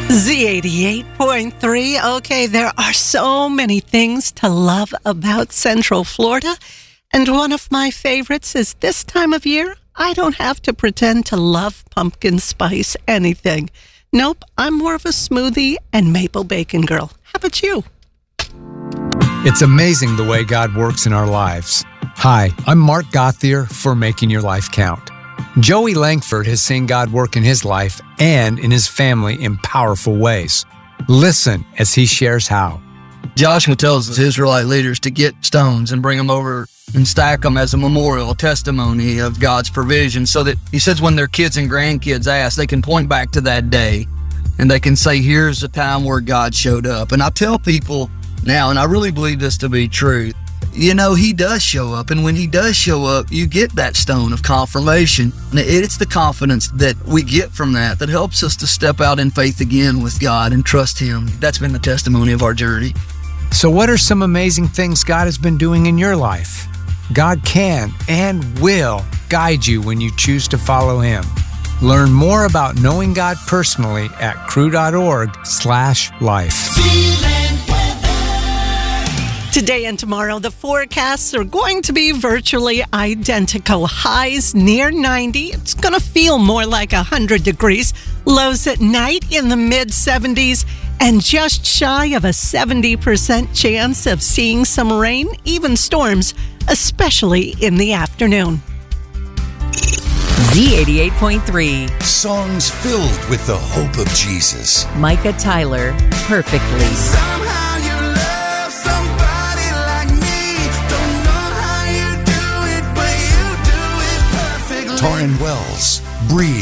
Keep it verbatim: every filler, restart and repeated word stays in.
Z eighty-eight point three. Okay, there are so many things to love about Central Florida. And one of my favorites is this time of year, I don't have to pretend to love pumpkin spice anything. Nope, I'm more of a smoothie and maple bacon girl. How about you? It's amazing the way God works in our lives. Hi, I'm Mark Gothier for Making Your Life Count. Joey Langford has seen God work in his life and in his family in powerful ways. Listen as he shares how. Joshua tells his Israelite leaders to get stones and bring them over and stack them as a memorial, a testimony of God's provision, so that, he says, when their kids and grandkids ask, they can point back to that day and they can say, here's a time where God showed up. And I tell people now, and I really believe this to be true, you know, he does show up. And when he does show up, you get that stone of confirmation. And it's the confidence that we get from that that helps us to step out in faith again with God and trust him. That's been the testimony of our journey. So what are some amazing things God has been doing in your life? God can and will guide you when you choose to follow him. Learn more about knowing God personally at crew.org slash life. Today and tomorrow, the forecasts are going to be virtually identical. Highs near ninety. It's going to feel more like one hundred degrees. Lows at night in the mid seventies. And just shy of a seventy percent chance of seeing some rain, even storms, especially in the afternoon. Z eighty-eight point three. Songs filled with the hope of Jesus. Micah Tyler, Perfectly. Somehow you love somebody like me. Don't know how you do it, but you do it perfectly. Torrin Wells, Breathe.